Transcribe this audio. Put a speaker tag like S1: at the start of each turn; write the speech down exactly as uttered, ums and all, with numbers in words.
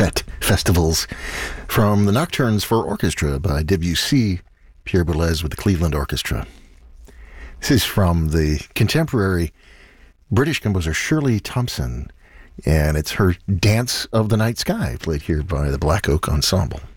S1: Fete festivals. From the Nocturnes for Orchestra by Debussy, Pierre Boulez with the Cleveland Orchestra. This is from the contemporary British composer Shirley Thompson, and it's her Dance of the Night Sky, played here by the Black Oak Ensemble.